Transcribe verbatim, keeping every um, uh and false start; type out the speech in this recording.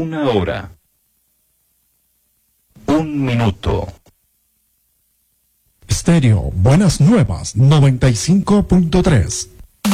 Una hora. Un minuto. Estéreo Buenas Nuevas noventa y cinco punto tres.